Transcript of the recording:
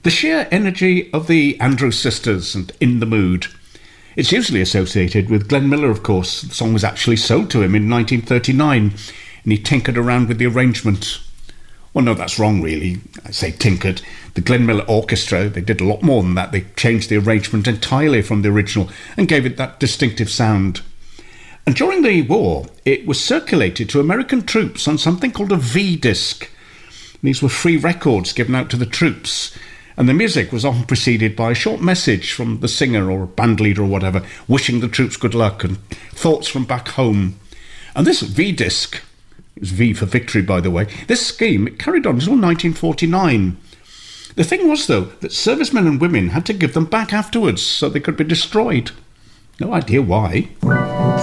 The sheer energy of the Andrews Sisters and In the Mood. It's usually associated with Glenn Miller, of course. The song was actually sold to him in 1939, and he tinkered around with the arrangement. Well, no, that's wrong, really. I say tinkered. The Glenn Miller Orchestra, they did a lot more than that. They changed the arrangement entirely from the original and gave it that distinctive sound. And during the war, it was circulated to American troops on something called a V-disc. These were free records given out to the troops, and the music was often preceded by a short message from the singer or band leader or whatever, wishing the troops good luck and thoughts from back home. And this V-disc, it was V for victory, by the way, this scheme, it carried on until 1949. The thing was, though, that servicemen and women had to give them back afterwards so they could be destroyed. No idea why.